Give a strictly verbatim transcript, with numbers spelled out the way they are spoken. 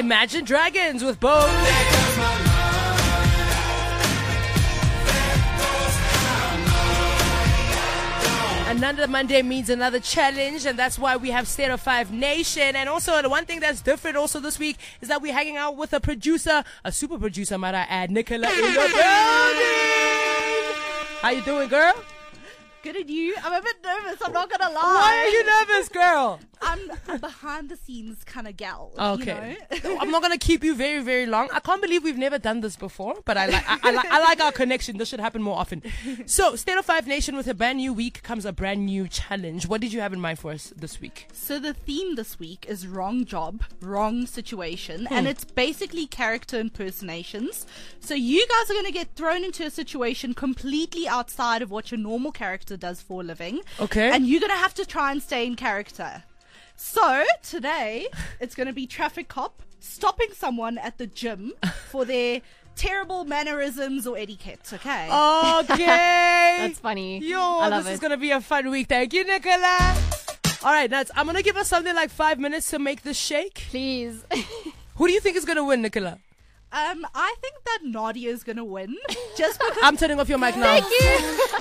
Imagine Dragons with both. Another Monday means another challenge, and that's why we have State of Five Nation. And also, the one thing that's different also this week is that we're hanging out with a producer, a super producer, might I add, Nicola in the building. How you doing, girl? Good at you. I'm a bit nervous, I'm not gonna lie. Why are you nervous, girl? I'm a behind the scenes kind of gal. Okay. You know? I'm not gonna keep you very, very long. I can't believe we've never done this before, but I like I, I, like, I like our connection. This should happen more often. So, State of Five Nation, with a brand new week comes a brand new challenge. What did you have in mind for us this week? So the theme this week is wrong job, wrong situation, Hmm. and it's basically character impersonations. So you guys are going to get thrown into a situation completely outside of what your normal character does for a living. Okay. And you're going to have to try and stay in character. So today, it's going to be traffic cop stopping someone at the gym for their terrible mannerisms or etiquette, okay? Okay. That's funny. Yo, I love this it. is going to be a fun week. Thank you, Nicola. All right, Nats, I'm going to give us something like five minutes to make this shake. Please. Who do you think is going to win, Nicola? Um, I think that Nadia is going to win. Just because I'm turning off your mic now. Thank you.